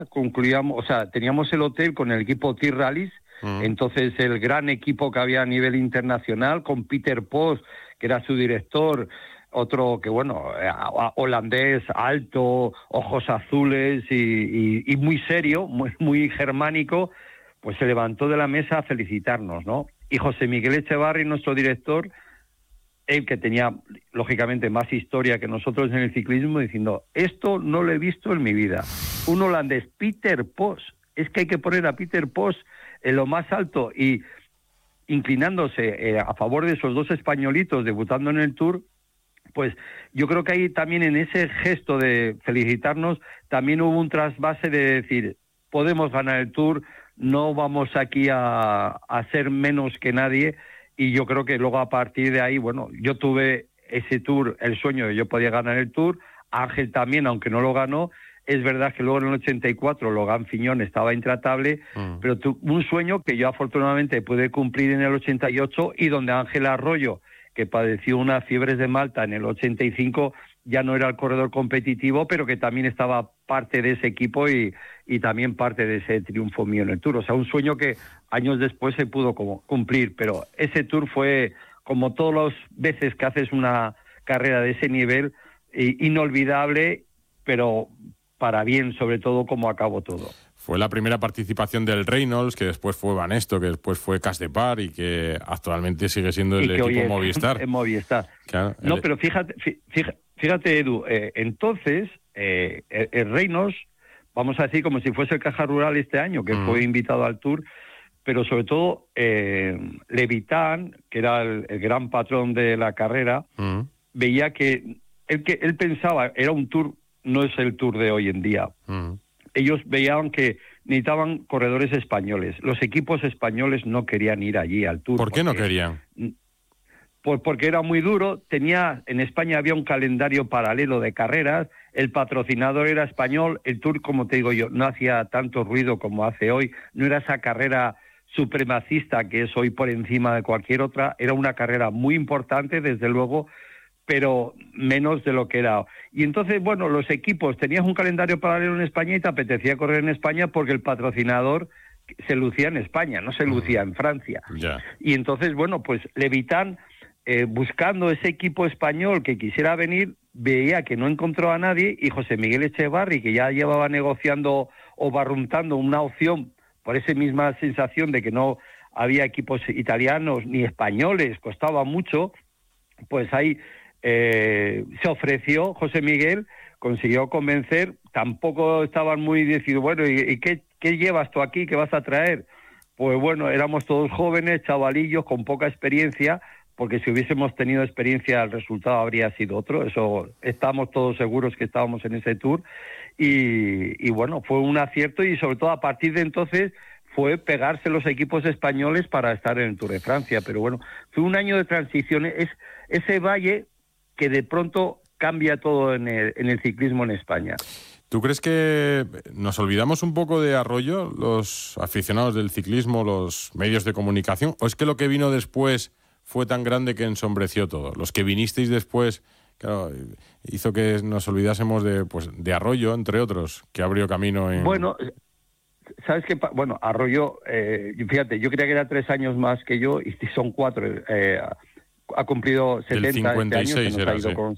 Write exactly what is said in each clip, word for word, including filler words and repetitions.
concluíamos, o sea, teníamos el hotel con el equipo T-Rallies, uh-huh. Entonces el gran equipo que había a nivel internacional, con Peter Post, que era su director, otro que, bueno, holandés, alto, ojos azules y, y, y muy serio, muy, muy germánico, pues se levantó de la mesa a felicitarnos, ¿no? Y José Miguel Echevarri, nuestro director, él que tenía, lógicamente, más historia que nosotros en el ciclismo, diciendo, esto no lo he visto en mi vida. Un holandés, Peter Post, es que hay que poner a Peter Post en lo más alto y inclinándose eh, a favor de esos dos españolitos debutando en el Tour, pues yo creo que ahí también en ese gesto de felicitarnos, también hubo un trasvase de decir, podemos ganar el Tour, no vamos aquí a, a ser menos que nadie, y yo creo que luego a partir de ahí, bueno, yo tuve ese Tour, el sueño de yo podía ganar el Tour, Ángel también, aunque no lo ganó. Es verdad que luego en el ochenta y cuatro Logan Fiñón estaba intratable, mm. pero tu, un sueño que yo afortunadamente pude cumplir en el ochenta y ocho, y donde Ángel Arroyo, que padeció unas fiebres de Malta en el ochenta y cinco, ya no era el corredor competitivo, pero que también estaba parte de ese equipo y, y también parte de ese triunfo mío en el Tour. O sea, un sueño que años después se pudo como cumplir, pero ese Tour fue, como todas las veces que haces una carrera de ese nivel, inolvidable, pero para bien, sobre todo, cómo acabó todo. Fue la primera participación del Reynolds, que después fue Banesto, que después fue Cas de Par y que actualmente sigue siendo el equipo es, Movistar. En Movistar. Claro, no, el... pero fíjate, fíjate, fíjate Edu, eh, entonces eh, el, el Reynolds, vamos a decir como si fuese el Caja Rural este año, que mm. fue invitado al Tour, pero sobre todo eh, Levitan, que era el, el gran patrón de la carrera, mm. veía que él, que él pensaba, era un Tour, no es el Tour de hoy en día. Mm. Ellos veían que necesitaban corredores españoles. Los equipos españoles no querían ir allí al Tour. ¿Por qué no querían? Pues porque era muy duro. Tenía, en España había un calendario paralelo de carreras, el patrocinador era español, el Tour, como te digo yo, no hacía tanto ruido como hace hoy, no era esa carrera supremacista que es hoy por encima de cualquier otra, era una carrera muy importante, desde luego, pero menos de lo que era. Y entonces, bueno, los equipos, tenías un calendario paralelo en España y te apetecía correr en España porque el patrocinador se lucía en España, no se lucía en Francia. Yeah. Y entonces, bueno, pues Levitan, eh, buscando ese equipo español que quisiera venir, veía que no encontró a nadie, y José Miguel Echevarri, que ya llevaba negociando o barruntando una opción por esa misma sensación de que no había equipos italianos ni españoles, costaba mucho, pues ahí eh, se ofreció José Miguel, consiguió convencer, tampoco estaban muy decididos, bueno, ¿y, y qué, qué llevas tú aquí, qué vas a traer? Pues bueno, éramos todos jóvenes, chavalillos, con poca experiencia, porque si hubiésemos tenido experiencia el resultado habría sido otro, eso estamos todos seguros que estábamos en ese Tour, y, y bueno, fue un acierto, y sobre todo a partir de entonces fue pegarse los equipos españoles para estar en el Tour de Francia, pero bueno, fue un año de transición, es ese valle que de pronto cambia todo en el, en el ciclismo en España. ¿Tú crees que nos olvidamos un poco de Arroyo, los aficionados del ciclismo, los medios de comunicación, o es que lo que vino después fue tan grande que ensombreció todo? Los que vinisteis después, claro, hizo que nos olvidásemos de, pues, de Arroyo, entre otros, que abrió camino en... Bueno, ¿sabes qué? Bueno, Arroyo, eh, fíjate, yo creía que era tres años más que yo, y son cuatro. Eh, ha cumplido setenta este año, se nos era, ha ido sí. con...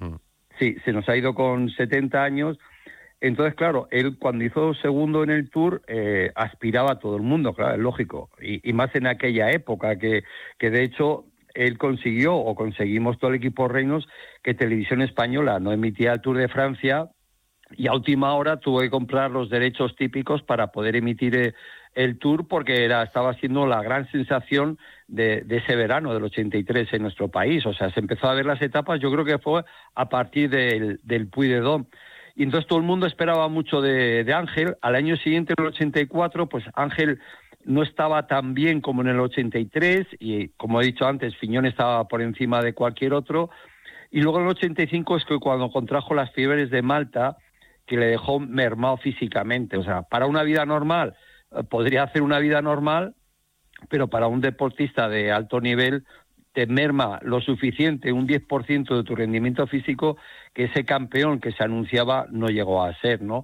Sí, se nos ha ido con setenta años. Entonces, claro, él cuando hizo segundo en el Tour, eh, aspiraba a todo el mundo, claro, es lógico. Y, y más en aquella época, que, que de hecho él consiguió, o conseguimos todo el equipo Reynolds, que Televisión Española no emitía el Tour de Francia, y a última hora tuvo que comprar los derechos típicos para poder emitir eh, el Tour, porque era estaba siendo la gran sensación de, de ese verano del ochenta y tres en nuestro país. O sea, se empezó a ver las etapas, yo creo que fue a partir del, del Puy-de-Dôme. Y entonces todo el mundo esperaba mucho de, de Ángel. Al año siguiente, en el ochenta y cuatro, pues Ángel no estaba tan bien como en el ochenta y tres, y como he dicho antes, Fiñón estaba por encima de cualquier otro. Y luego en el ochenta y cinco es que cuando contrajo las fiebres de Malta, que le dejó mermado físicamente. O sea, para una vida normal, eh, podría hacer una vida normal, pero para un deportista de alto nivel te merma lo suficiente, un diez por ciento de tu rendimiento físico, que ese campeón que se anunciaba no llegó a ser, ¿no?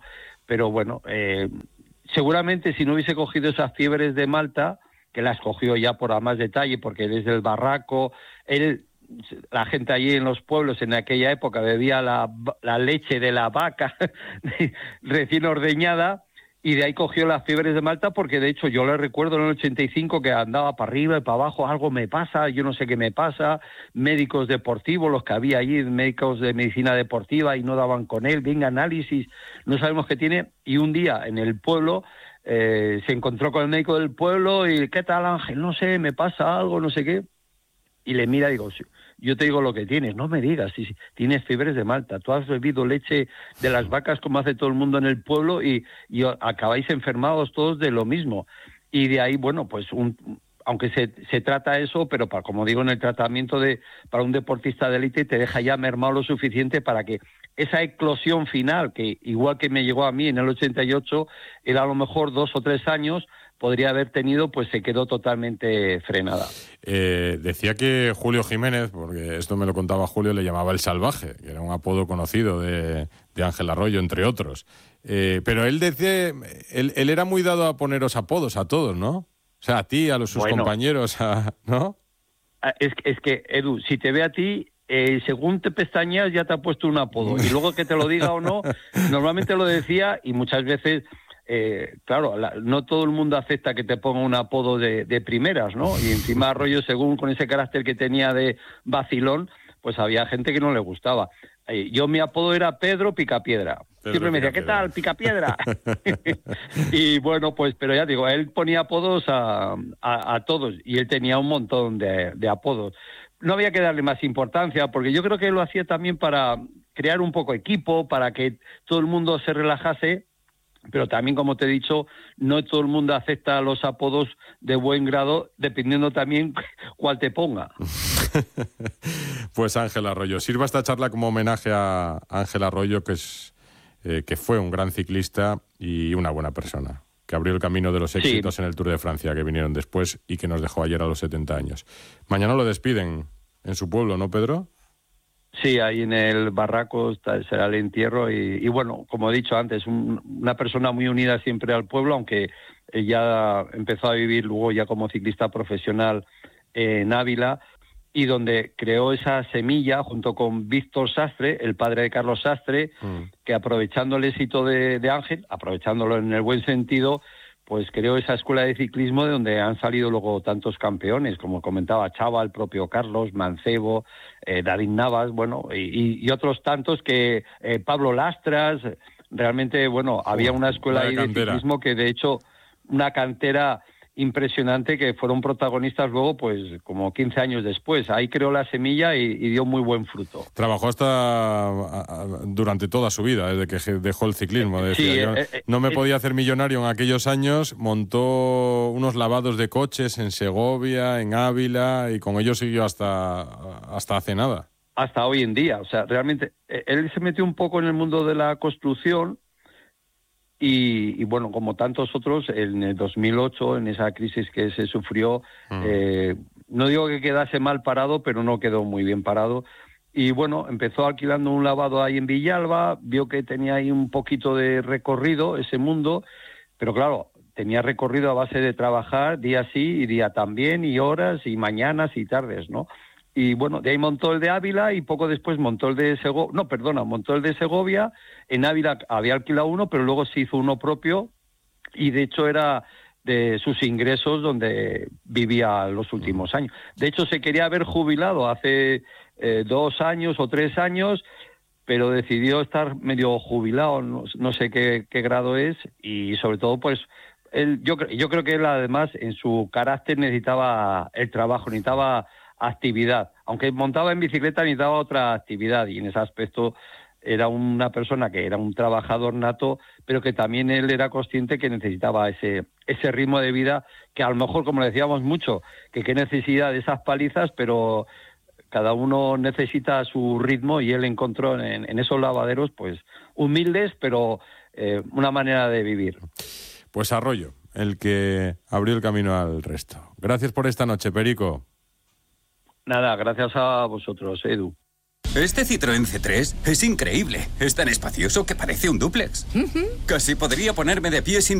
pero bueno, eh, seguramente si no hubiese cogido esas fiebres de Malta, que las cogió ya por a más detalle, porque desde el barraco, él, la gente allí en los pueblos en aquella época bebía la, la leche de la vaca recién ordeñada, y de ahí cogió las fiebres de Malta, porque de hecho yo le recuerdo en el ochenta y cinco que andaba para arriba y para abajo, algo me pasa, yo no sé qué me pasa, médicos deportivos, los que había allí, médicos de medicina deportiva, y no daban con él, venga, análisis, no sabemos qué tiene, y un día en el pueblo eh, se encontró con el médico del pueblo y, ¿qué tal, Ángel? No sé, me pasa algo, no sé qué, y le mira y digo, yo te digo lo que tienes, no me digas, si, si tienes fiebres de Malta, tú has bebido leche de las vacas como hace todo el mundo en el pueblo y, y acabáis enfermados todos de lo mismo. Y de ahí, bueno, pues un, aunque se, se trata eso, pero para, como digo, en el tratamiento de para un deportista de élite te deja ya mermado lo suficiente para que esa eclosión final, que igual que me llegó a mí en el ochenta y ocho, era a lo mejor dos o tres años, podría haber tenido, pues se quedó totalmente frenada. Eh, decía que Julio Jiménez, porque esto me lo contaba Julio, le llamaba el Salvaje, que era un apodo conocido de, de Ángel Arroyo, entre otros. Eh, pero él decía, él, él era muy dado a poneros apodos a todos, ¿no? O sea, a ti, a los sus bueno, compañeros, a, ¿no? Es, es que, Edu, si te ve a ti, eh, según te pestañeas ya te ha puesto un apodo. Y luego que te lo diga o no, normalmente lo decía y muchas veces... Eh, claro, la, no todo el mundo acepta que te ponga un apodo de, de primeras, ¿no? Y encima Arroyo, según con ese carácter que tenía de vacilón, pues había gente que no le gustaba. Eh, yo mi apodo era Pedro Picapiedra. Pedro Siempre me decía, ¿qué tal, Picapiedra? Y bueno, pues, pero ya digo, él ponía apodos a, a, a todos y él tenía un montón de, de apodos. No había que darle más importancia porque yo creo que lo hacía también para crear un poco equipo, para que todo el mundo se relajase. Pero también, como te he dicho, no todo el mundo acepta los apodos de buen grado, dependiendo también cuál te ponga. Pues Ángel Arroyo. Sirva esta charla como homenaje a Ángel Arroyo, que, es, eh, que fue un gran ciclista y una buena persona, que abrió el camino de los éxitos sí. en el Tour de Francia, que vinieron después y que nos dejó ayer a los setenta años. Mañana lo despiden en su pueblo, ¿no, Pedro? Sí, ahí en el barraco está, será el entierro y, y bueno, como he dicho antes, un, una persona muy unida siempre al pueblo, aunque ya empezó a vivir luego ya como ciclista profesional en Ávila, y donde creó esa semilla junto con Víctor Sastre, el padre de Carlos Sastre, mm. que aprovechando el éxito de, de Ángel, aprovechándolo en el buen sentido, pues creó esa escuela de ciclismo de donde han salido luego tantos campeones, como comentaba Chava, el propio Carlos, Mancebo, eh, David Navas, bueno, y, y otros tantos que eh, Pablo Lastras, realmente, bueno, había una escuela ahí de ciclismo que de hecho una cantera impresionante que fueron protagonistas luego, pues como quince años después. Ahí creó la semilla y, y dio muy buen fruto. Trabajó hasta durante toda su vida, desde que dejó el ciclismo. Decía, sí, yo eh, eh, no me eh, podía hacer millonario en aquellos años, montó unos lavados de coches en Segovia, en Ávila, y con ellos siguió hasta, hasta hace nada. Hasta hoy en día. O sea, realmente, él se metió un poco en el mundo de la construcción. Y, y bueno, como tantos otros, en el dos mil ocho, en esa crisis que se sufrió, mm. eh, no digo que quedase mal parado, pero no quedó muy bien parado. Y bueno, empezó alquilando un lavado ahí en Villalba, vio que tenía ahí un poquito de recorrido ese mundo, pero claro, tenía recorrido a base de trabajar día sí y día también, y horas, y mañanas y tardes, ¿no? Y bueno, de ahí montó el de Ávila y poco después montó el de Segovia, no, perdona, montó el de Segovia. En Ávila había alquilado uno, pero luego se hizo uno propio y de hecho era de sus ingresos donde vivía los últimos años. De hecho, se quería haber jubilado hace eh, dos años o tres años, pero decidió estar medio jubilado, no, no sé qué, qué grado es, y sobre todo pues él, yo, yo creo que él además en su carácter necesitaba el trabajo, necesitaba actividad, aunque montaba en bicicleta necesitaba otra actividad y en ese aspecto era una persona que era un trabajador nato, pero que también él era consciente que necesitaba ese ese ritmo de vida que a lo mejor, como le decíamos mucho, que qué necesidad de esas palizas, pero cada uno necesita su ritmo y él encontró en, en esos lavaderos pues humildes, pero eh, una manera de vivir. Pues Arroyo, el que abrió el camino al resto. Gracias por esta noche, Perico. Nada, gracias a vosotros, Edu. Este Citroën C tres es increíble. Es tan espacioso que parece un dúplex. Uh-huh. Casi podría ponerme de pie sin